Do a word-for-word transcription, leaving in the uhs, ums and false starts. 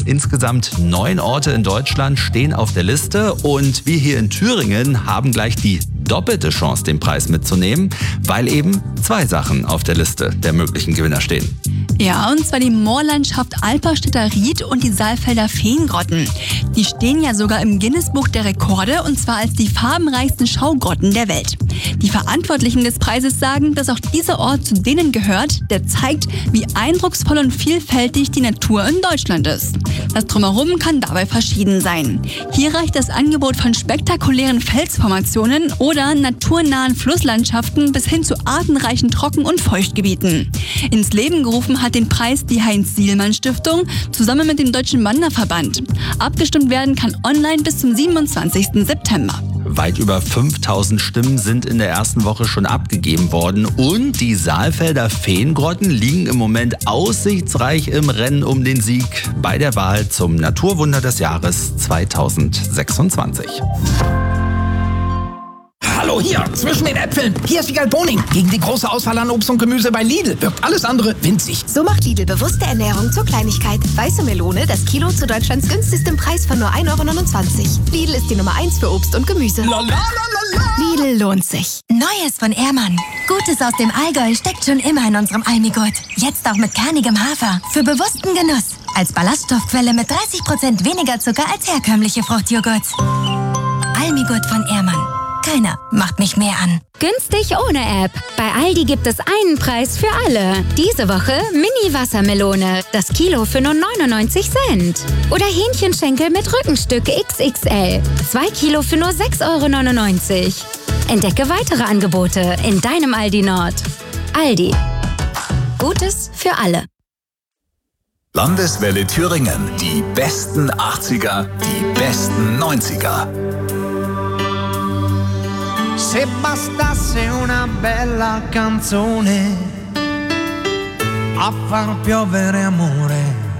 Insgesamt neun Orte in Deutschland stehen auf der Liste und wir hier in Thüringen haben gleich die doppelte Chance, den Preis mitzunehmen, weil eben zwei Sachen auf der Liste der möglichen Gewinner stehen. Ja, und zwar die Moorlandschaft Alperstädter Ried und die Saalfelder Feengrotten. Die stehen ja sogar im Guinness-Buch der Rekorde und zwar als die farbenreichsten Schaugrotten der Welt. Die Verantwortlichen des Preises sagen, dass auch dieser Ort zu denen gehört, der zeigt, wie eindrucksvoll und vielfältig die Natur in Deutschland ist. Das Drumherum kann dabei verschieden sein. Hier reicht das Angebot von spektakulären Felsformationen oder naturnahen Flusslandschaften bis hin zu artenreichen Trocken- und Feuchtgebieten. Ins Leben gerufen hat den Preis die Heinz-Sielmann-Stiftung zusammen mit dem Deutschen Wanderverband. Abgestimmt werden kann online bis zum siebenundzwanzigsten September. Weit über fünftausend Stimmen sind in der ersten Woche schon abgegeben worden und die Saalfelder Feengrotten liegen im Moment aussichtsreich im Rennen um den Sieg bei der Wahl zum Naturwunder des Jahres zweitausendsechsundzwanzig. Hallo hier, zwischen den Äpfeln. Hier ist Wiegald Boning. Gegen die große Auswahl an Obst und Gemüse bei Lidl wirkt alles andere winzig. So macht Lidl bewusste Ernährung zur Kleinigkeit. Weiße Melone, das Kilo zu Deutschlands günstigstem Preis von nur ein Euro neunundzwanzig. Lidl ist die Nummer eins für Obst und Gemüse. Lalalala. Lidl lohnt sich. Neues von Ehrmann. Gutes aus dem Allgäu steckt schon immer in unserem Almigurt. Jetzt auch mit kernigem Hafer. Für bewussten Genuss. Als Ballaststoffquelle mit dreißig Prozent weniger Zucker als herkömmliche Fruchtjoghurts. Almigurt von Ehrmann. Keiner macht mich mehr an. Günstig ohne App. Bei Aldi gibt es einen Preis für alle. Diese Woche Mini-Wassermelone. Das Kilo für nur neunundneunzig Cent. Oder Hähnchenschenkel mit Rückenstück X X L. Zwei Kilo für nur sechs Euro neunundneunzig. Entdecke weitere Angebote in deinem Aldi Nord. Aldi. Gutes für alle. Landeswelle Thüringen. Die besten achtziger, die besten neunziger. Se bastasse una bella canzone a far piovere amore